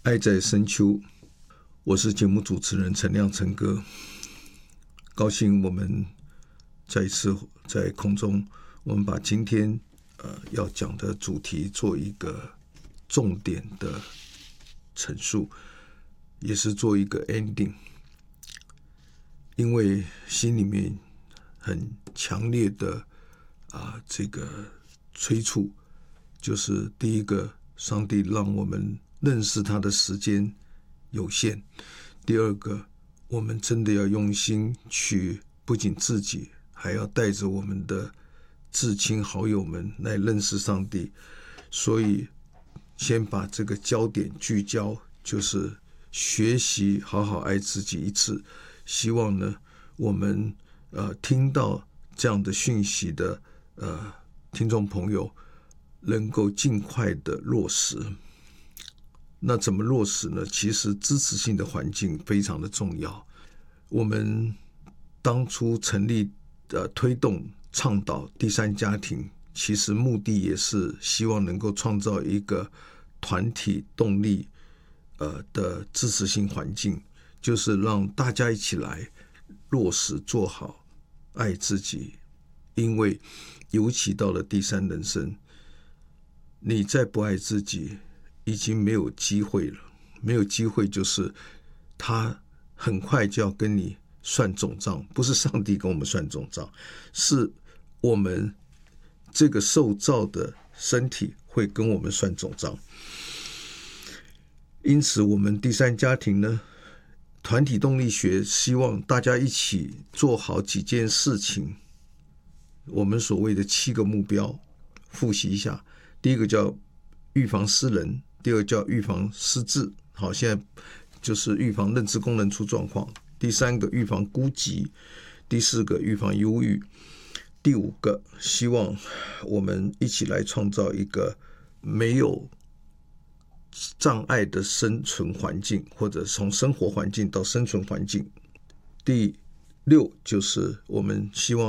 爱在深秋，我是节目主持人陈亮陈哥，高兴我们再一次在空中，我们把今天要讲的主题做一个重点的陈述，也是做一个 ending， 因为心里面很强烈的这个催促，就是第一个，上帝让我们认识他的时间有限；第二个，我们真的要用心去，不仅自己，还要带着我们的至亲好友们来认识上帝。所以先把这个焦点聚焦，就是学习好好爱自己一次。希望呢，我们听到这样的讯息的听众朋友能够尽快的落实。那怎么落实呢？其实支持性的环境非常的重要。我们当初成立推动倡导第三家庭，其实目的也是希望能够创造一个团体动力的支持性环境，就是让大家一起来落实做好爱自己。因为尤其到了第三人生，你再不爱自己已经没有机会了。没有机会就是他很快就要跟你算总账，不是上帝跟我们算总账，是我们这个受造的身体会跟我们算总账。因此我们第三家庭呢，团体动力学希望大家一起做好几件事情，我们所谓的7个目标，复习一下。第一个叫预防失能，第二个叫预防失智，好，现在就是预防认知功能出状况。第三个预防孤寂，第4个预防忧郁，第5个希望我们一起来创造一个没有障碍的生存环境，或者从生活环境到生存环境。第6就是我们希望